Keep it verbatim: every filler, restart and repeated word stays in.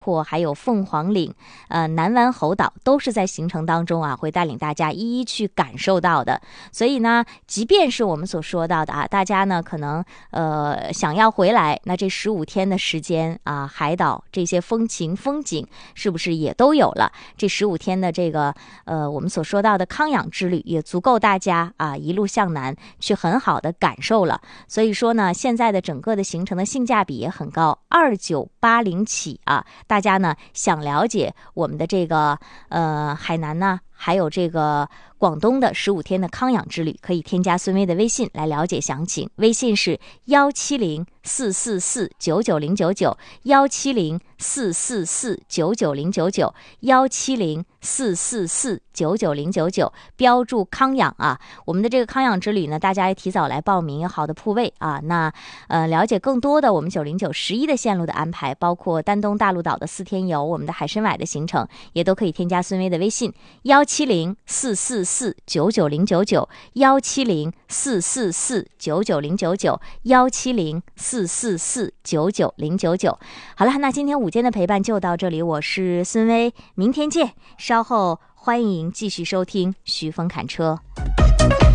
或还有凤凰岭、呃南湾猴岛，都是在行程当中啊，会带领大家一一去感受到的。所以呢，即便是我们所说到的啊，大家呢可能呃想要回来，那这十五天的时间啊，海岛这些风情风景是不是也都有了？这十五天的这个呃我们所说到的康养之旅，也足够大家啊一路向南去很好的感受了。所以说呢，现在的整个的行程的性价比也很高，二九八零起啊。大家呢想了解我们的这个呃海南呢，还有这个广东的十五天的康养之旅，可以添加孙薇的微信来了解详情。微信是幺七零四四四九九零九九，幺七零四四四九九零九九，幺七零四四四九九零九九，标注康养啊。我们的这个康养之旅呢，大家也提早来报名，有好的铺位啊。那呃了解更多的我们九零九十一的线路的安排，包括丹东大陆岛的四天游，我们的海参崴的行程，也都可以添加孙薇的微信幺七零四四四九九零九九，幺七零四四四九九零九九，幺七零四四四九九零九九。好了，那今天午间的陪伴就到这里，我是孙薇，明天见。稍后欢迎继续收听徐峰侃车。